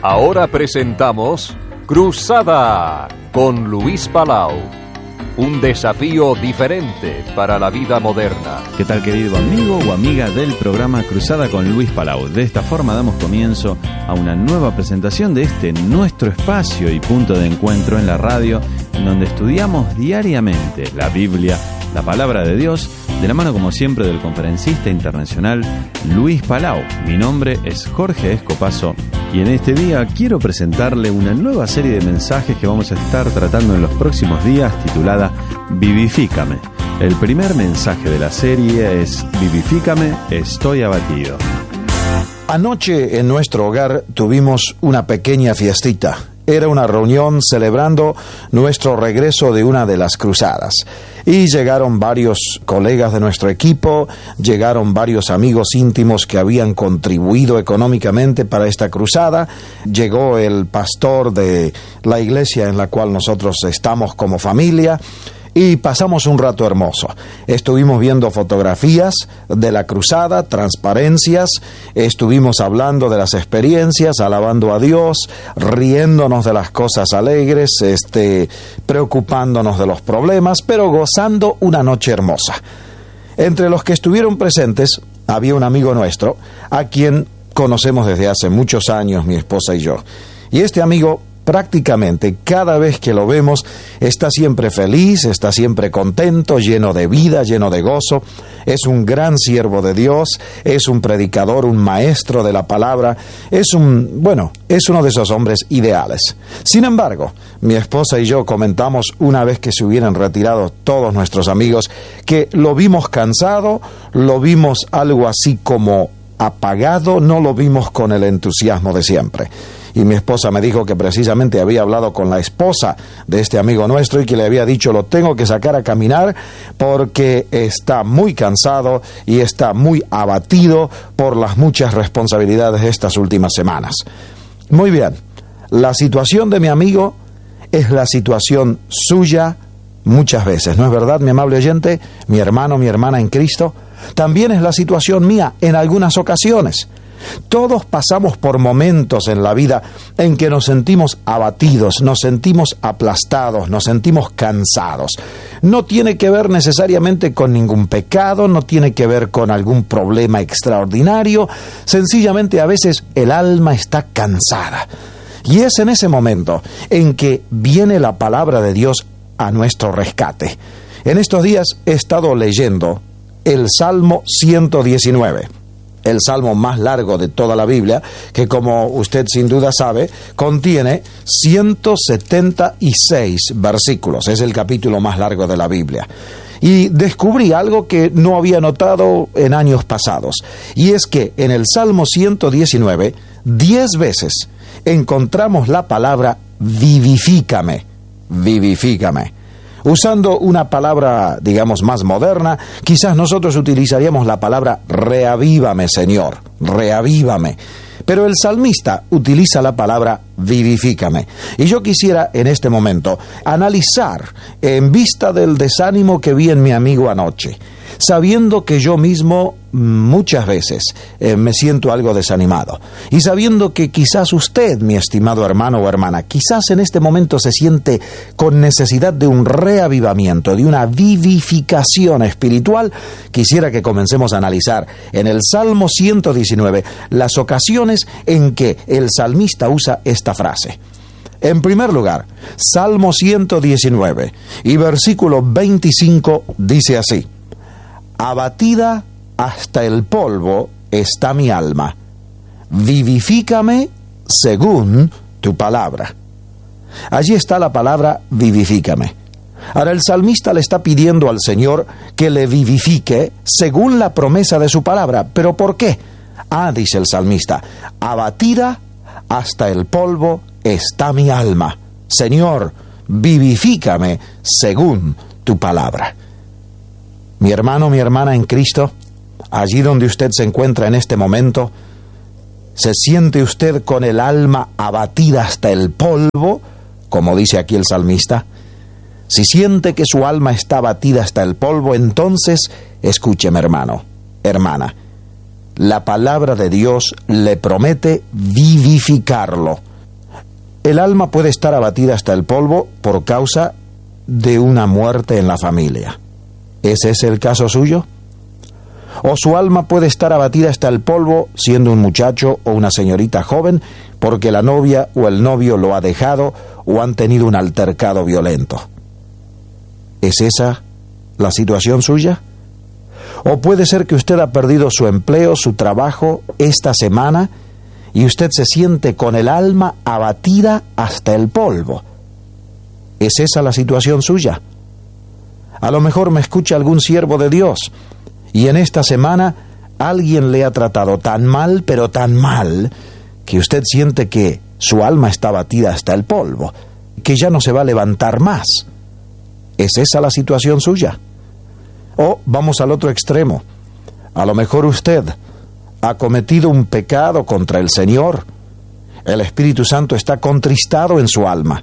Ahora presentamos Cruzada con Luis Palau. Un desafío diferente para la vida moderna. ¿Qué tal, querido amigo o amiga del programa Cruzada con Luis Palau? De esta forma damos comienzo a una nueva presentación de este nuestro espacio y punto de encuentro en la radio, en donde estudiamos diariamente la Biblia, la palabra de Dios, de la mano como siempre del conferencista internacional Luis Palau. Mi nombre es Jorge Escopazo y en este día quiero presentarle una nueva serie de mensajes que vamos a estar tratando en los próximos días, titulada Vivifícame. El primer mensaje de la serie es Vivifícame, estoy abatido. Anoche en nuestro hogar tuvimos una pequeña fiestita. Era una reunión celebrando nuestro regreso de una de las cruzadas. Y llegaron varios colegas de nuestro equipo, llegaron varios amigos íntimos que habían contribuido económicamente para esta cruzada. Llegó el pastor de la iglesia en la cual nosotros estamos como familia. Y pasamos un rato hermoso. Estuvimos viendo fotografías de la cruzada, transparencias, estuvimos hablando de las experiencias, alabando a Dios, riéndonos de las cosas alegres, preocupándonos de los problemas, pero gozando una noche hermosa. Entre los que estuvieron presentes había un amigo nuestro, a quien conocemos desde hace muchos años, mi esposa y yo. Y este amigo, prácticamente cada vez que lo vemos, está siempre feliz, está siempre contento, lleno de vida, lleno de gozo. Es un gran siervo de Dios, es un predicador, un maestro de la palabra, es uno de esos hombres ideales. Sin embargo, mi esposa y yo comentamos una vez que se hubieran retirado todos nuestros amigos, que lo vimos cansado, lo vimos algo así como apagado, no lo vimos con el entusiasmo de siempre. Y mi esposa me dijo que precisamente había hablado con la esposa de este amigo nuestro y que le había dicho: lo tengo que sacar a caminar porque está muy cansado y está muy abatido por las muchas responsabilidades de estas últimas semanas. Muy bien, la situación de mi amigo es la situación suya muchas veces, ¿no es verdad, mi amable oyente, mi hermano, mi hermana en Cristo? También es la situación mía en algunas ocasiones. Todos pasamos por momentos en la vida en que nos sentimos abatidos, nos sentimos aplastados, nos sentimos cansados. No tiene que ver necesariamente con ningún pecado, no tiene que ver con algún problema extraordinario, sencillamente a veces el alma está cansada. Y es en ese momento en que viene la palabra de Dios a nuestro rescate. En estos días he estado leyendo el Salmo 119. El salmo más largo de toda la Biblia, que como usted sin duda sabe, contiene 176 versículos. Es el capítulo más largo de la Biblia. Y descubrí algo que no había notado en años pasados. Y es que en el Salmo 119, 10 veces encontramos la palabra vivifícame, vivifícame. Usando una palabra, digamos, más moderna, quizás nosotros utilizaríamos la palabra reavívame, Señor, reavívame. Pero el salmista utiliza la palabra vivifícame. Y yo quisiera en este momento analizar, en vista del desánimo que vi en mi amigo anoche, sabiendo que yo mismo muchas veces me siento algo desanimado, y sabiendo que quizás usted, mi estimado hermano o hermana, quizás en este momento se siente con necesidad de un reavivamiento, de una vivificación espiritual, quisiera que comencemos a analizar en el Salmo 119 las ocasiones en que el salmista usa esta frase. En primer lugar, Salmo 119 y versículo 25 dice así: abatida hasta el polvo está mi alma, vivifícame según tu palabra. Allí está la palabra vivifícame. Ahora el salmista le está pidiendo al Señor que le vivifique según la promesa de su palabra. ¿Pero por qué? Dice el salmista, abatida hasta el polvo está mi alma. Señor, vivifícame según tu palabra. Mi hermano, mi hermana en Cristo, allí donde usted se encuentra en este momento, ¿se siente usted con el alma abatida hasta el polvo, como dice aquí el salmista? Si siente que su alma está abatida hasta el polvo, entonces escúcheme, hermano, hermana. La palabra de Dios le promete vivificarlo, el alma puede estar abatida hasta el polvo por causa de una muerte en la familia. ¿Ese es el caso suyo? ¿O su alma puede estar abatida hasta el polvo siendo un muchacho o una señorita joven porque la novia o el novio lo ha dejado o han tenido un altercado violento? ¿Es esa la situación suya? ¿O puede ser que usted ha perdido su empleo, su trabajo esta semana y usted se siente con el alma abatida hasta el polvo? ¿Es esa la situación suya? A lo mejor me escucha algún siervo de Dios y en esta semana alguien le ha tratado tan mal, pero tan mal, que usted siente que su alma está abatida hasta el polvo, que ya no se va a levantar más. ¿Es esa la situación suya? O vamos al otro extremo. A lo mejor usted ha cometido un pecado contra el Señor. El Espíritu Santo está contristado en su alma.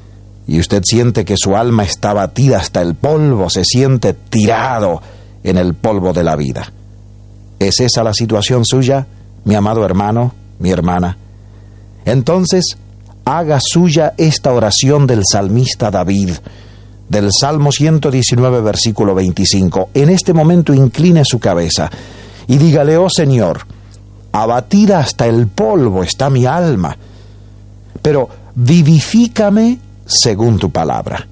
Y usted siente que su alma está batida hasta el polvo, se siente tirado en el polvo de la vida. ¿Es esa la situación suya, mi amado hermano, mi hermana? Entonces, haga suya esta oración del salmista David, del Salmo 119, versículo 25. En este momento incline su cabeza y dígale: oh Señor, abatida hasta el polvo está mi alma, pero vivifícame según tu palabra.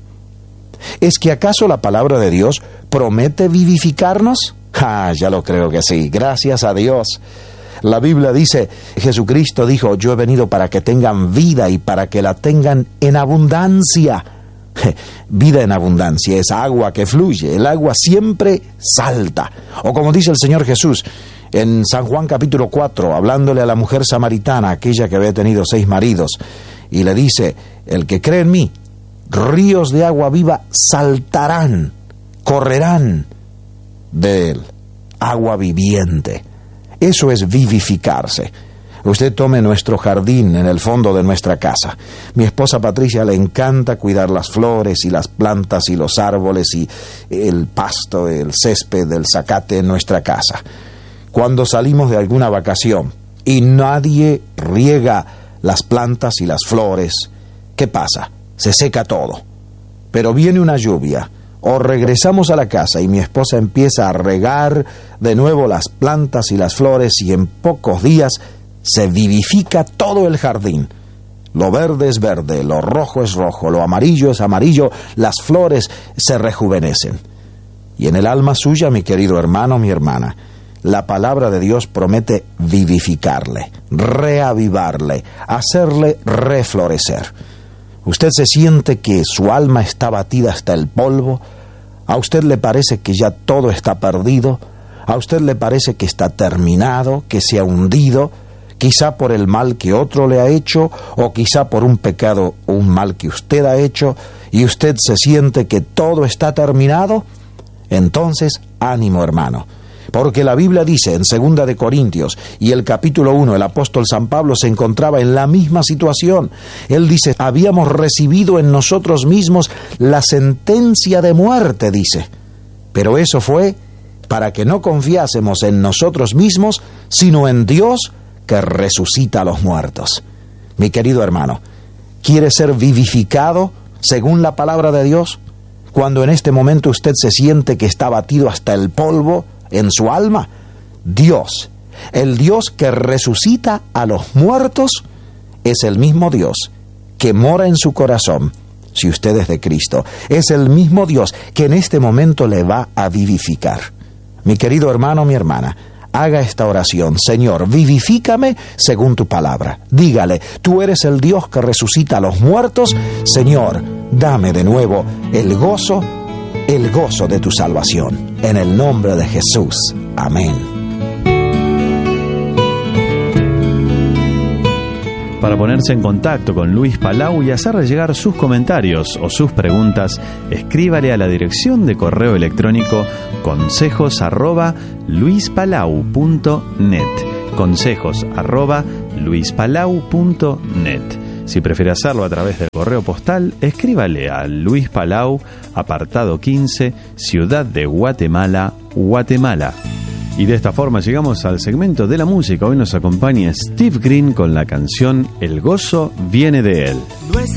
¿Es que acaso la palabra de Dios promete vivificarnos? Ya lo creo que sí, gracias a Dios. La Biblia dice, Jesucristo dijo: yo he venido para que tengan vida y para que la tengan en abundancia. Vida en abundancia es agua que fluye, el agua siempre salta. O como dice el Señor Jesús en San Juan capítulo 4, hablándole a la mujer samaritana, aquella que había tenido 6 maridos, y le dice: el que cree en mí, ríos de agua viva saltarán, correrán de él, agua viviente. Eso es vivificarse. Usted tome nuestro jardín en el fondo de nuestra casa. Mi esposa Patricia le encanta cuidar las flores y las plantas y los árboles y el pasto, el césped, el zacate en nuestra casa. Cuando salimos de alguna vacación y nadie riega las plantas y las flores, ¿qué pasa? Se seca todo. Pero viene una lluvia, o regresamos a la casa y mi esposa empieza a regar de nuevo las plantas y las flores y en pocos días se vivifica todo el jardín. Lo verde es verde, lo rojo es rojo, lo amarillo es amarillo, las flores se rejuvenecen. Y en el alma suya, mi querido hermano, mi hermana, la palabra de Dios promete vivificarle, reavivarle, hacerle reflorecer. Usted se siente que su alma está batida hasta el polvo, a usted le parece que ya todo está perdido, a usted le parece que está terminado, que se ha hundido, quizá por el mal que otro le ha hecho, o quizá por un pecado o un mal que usted ha hecho, y usted se siente que todo está terminado. Entonces, ánimo, hermano, porque la Biblia dice en 2 de Corintios y el capítulo 1, el apóstol San Pablo se encontraba en la misma situación. Él dice: habíamos recibido en nosotros mismos la sentencia de muerte, dice, pero eso fue para que no confiásemos en nosotros mismos, sino en Dios que resucita a los muertos. Mi querido hermano, ¿quiere ser vivificado según la palabra de Dios? Cuando en este momento usted se siente que está batido hasta el polvo en su alma, Dios, el Dios que resucita a los muertos, es el mismo Dios que mora en su corazón, si usted es de Cristo. Es el mismo Dios que en este momento le va a vivificar. Mi querido hermano, mi hermana, haga esta oración: Señor, vivifícame según tu palabra. Dígale: tú eres el Dios que resucita a los muertos. Señor, dame de nuevo el gozo de tu salvación. En el nombre de Jesús. Amén. Para ponerse en contacto con Luis Palau y hacerle llegar sus comentarios o sus preguntas, escríbale a la dirección de correo electrónico consejos@luispalau.net. consejos@luispalau.net. Si prefiere hacerlo a través del correo postal, escríbale a Luis Palau, apartado 15, Ciudad de Guatemala, Guatemala. Y de esta forma llegamos al segmento de la música. Hoy nos acompaña Steve Green con la canción El gozo viene de él. No es